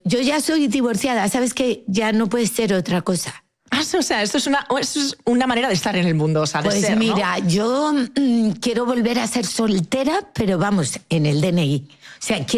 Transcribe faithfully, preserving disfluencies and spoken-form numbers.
Yo ya soy divorciada, ¿sabes que ya no puede ser otra cosa? Ah, o sea, esto es, una, esto es una manera de estar en el mundo, o sea, de Pues ser, mira, ¿no? yo mmm, quiero volver a ser soltera, pero vamos, en el D N I. O sea, quiero